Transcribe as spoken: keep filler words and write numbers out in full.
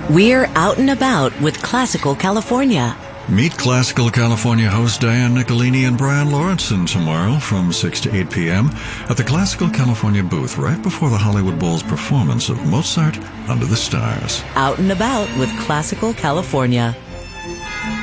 We're out and about with Classical California. Meet Classical California host Diane Nicolini and Brian Lawrenson tomorrow from six to eight p.m. at the Classical California booth right before the Hollywood Bowl's performance of Mozart Under the Stars. Out and about with Classical California.